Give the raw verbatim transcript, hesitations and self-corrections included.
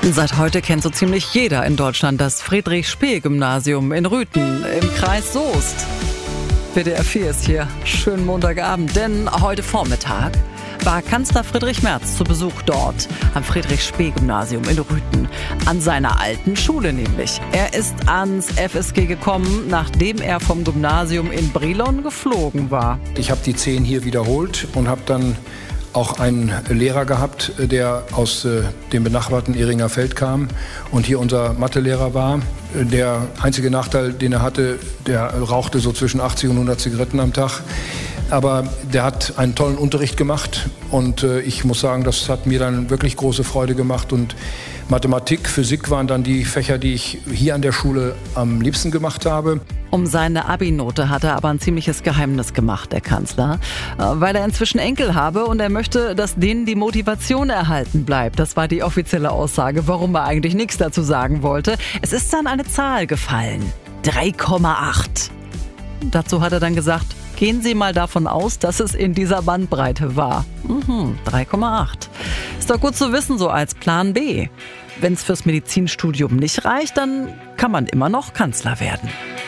Seit heute kennt so ziemlich jeder in Deutschland das Friedrich-Spee-Gymnasium in Rüthen im Kreis Soest. W D R vier ist hier. Schönen Montagabend, denn heute Vormittag war Kanzler Friedrich Merz zu Besuch dort am Friedrich-Spee-Gymnasium in Rüthen, an seiner alten Schule nämlich. Er ist ans F S G gekommen, nachdem er vom Gymnasium in Brilon geflogen war. Ich habe die zehn hier wiederholt und habe dann auch einen Lehrer gehabt, der aus äh, dem benachbarten Ehringer Feld kam und hier unser Mathelehrer war. Der einzige Nachteil, den er hatte, der rauchte so zwischen achtzig und hundert Zigaretten am Tag. Aber der hat einen tollen Unterricht gemacht und äh, ich muss sagen, das hat mir dann wirklich große Freude gemacht. Und Mathematik, Physik waren dann die Fächer, die ich hier an der Schule am liebsten gemacht habe. Um seine Abi-Note hat er aber ein ziemliches Geheimnis gemacht, der Kanzler, weil er inzwischen Enkel habe und er möchte, dass denen die Motivation erhalten bleibt. Das war die offizielle Aussage, warum er eigentlich nichts dazu sagen wollte. Es ist dann eine Zahl gefallen, drei Komma acht. Dazu hat er dann gesagt, gehen Sie mal davon aus, dass es in dieser Bandbreite war. Mhm, drei Komma acht. Ist doch gut zu wissen, so als Plan B. Wenn es fürs Medizinstudium nicht reicht, dann kann man immer noch Kanzler werden.